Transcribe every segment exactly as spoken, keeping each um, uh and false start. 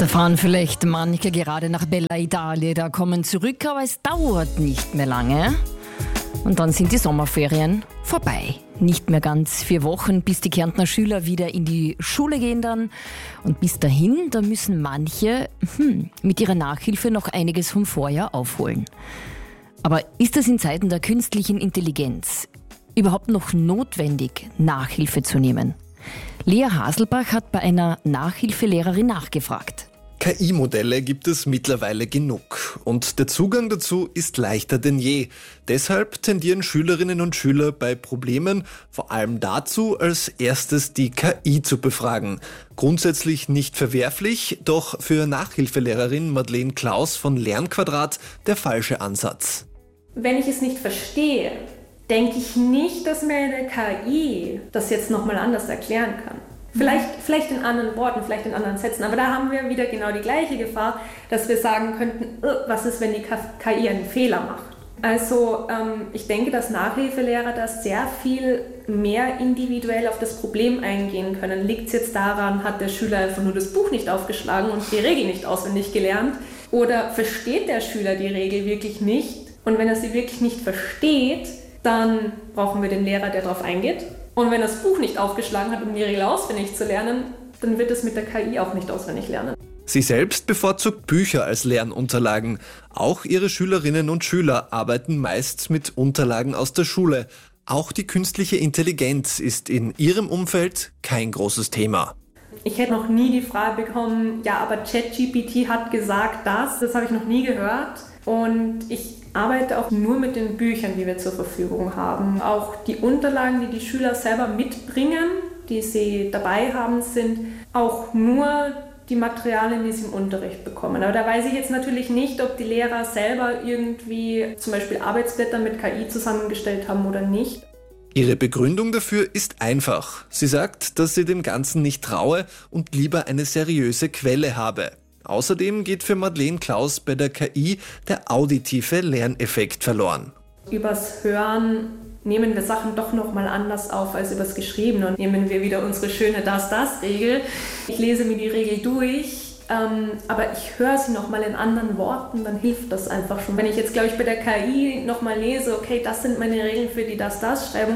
Da fahren vielleicht manche gerade nach Bella Italia, da kommen zurück, aber es dauert nicht mehr lange. Und dann sind die Sommerferien vorbei. Nicht mehr ganz vier Wochen, bis die Kärntner Schüler wieder in die Schule gehen dann. Und bis dahin, da müssen manche hm, mit ihrer Nachhilfe noch einiges vom Vorjahr aufholen. Aber ist es in Zeiten der künstlichen Intelligenz überhaupt noch notwendig, Nachhilfe zu nehmen? Lea Haselbach hat bei einer Nachhilfelehrerin nachgefragt. K I-Modelle gibt es mittlerweile genug und der Zugang dazu ist leichter denn je. Deshalb tendieren Schülerinnen und Schüler bei Problemen vor allem dazu, als erstes die K I zu befragen. Grundsätzlich nicht verwerflich, doch für Nachhilfelehrerin Madeleine Klaus von Lernquadrat der falsche Ansatz. Wenn ich es nicht verstehe, denke ich nicht, dass mir eine K I das jetzt nochmal anders erklären kann. Vielleicht, vielleicht in anderen Worten, vielleicht in anderen Sätzen, aber da haben wir wieder genau die gleiche Gefahr, dass wir sagen könnten, was ist, wenn die K I einen Fehler macht. Also ähm, ich denke, dass Nachhilfelehrer da sehr viel mehr individuell auf das Problem eingehen können. Liegt es jetzt daran, hat der Schüler einfach nur das Buch nicht aufgeschlagen und die Regel nicht auswendig gelernt? Oder versteht der Schüler die Regel wirklich nicht? Und wenn er sie wirklich nicht versteht, dann brauchen wir den Lehrer, der darauf eingeht. Und wenn er das Buch nicht aufgeschlagen hat, um die Regel auswendig zu lernen, dann wird es mit der K I auch nicht auswendig lernen. Sie selbst bevorzugt Bücher als Lernunterlagen. Auch ihre Schülerinnen und Schüler arbeiten meist mit Unterlagen aus der Schule. Auch die künstliche Intelligenz ist in ihrem Umfeld kein großes Thema. Ich hätte noch nie die Frage bekommen, ja, aber ChatGPT hat gesagt das, das habe ich noch nie gehört. Und ich arbeite auch nur mit den Büchern, die wir zur Verfügung haben. Auch die Unterlagen, die die Schüler selber mitbringen, die sie dabei haben, sind auch nur die Materialien, die sie im Unterricht bekommen. Aber da weiß ich jetzt natürlich nicht, ob die Lehrer selber irgendwie zum Beispiel Arbeitsblätter mit K I zusammengestellt haben oder nicht. Ihre Begründung dafür ist einfach. Sie sagt, dass sie dem Ganzen nicht traue und lieber eine seriöse Quelle habe. Außerdem geht für Madeleine Klaus bei der K I der auditive Lerneffekt verloren. Übers Hören nehmen wir Sachen doch nochmal anders auf als übers Geschriebene und nehmen wir wieder unsere schöne Das-Das-Regel. Ich lese mir die Regel durch, ähm, aber ich höre sie nochmal in anderen Worten, dann hilft das einfach schon. Wenn ich jetzt, glaube ich, bei der K I nochmal lese, okay, das sind meine Regeln für die Das-Das-Schreibung,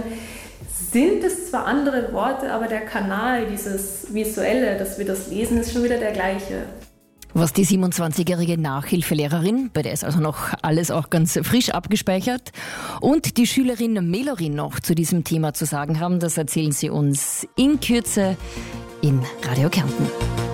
sind es zwar andere Worte, aber der Kanal, dieses Visuelle, dass wir das lesen, ist schon wieder der gleiche. Was die siebenundzwanzigjährige Nachhilfelehrerin, bei der ist also noch alles auch ganz frisch abgespeichert, und die Schülerin Melorin noch zu diesem Thema zu sagen haben, das erzählen sie uns in Kürze in Radio Kärnten.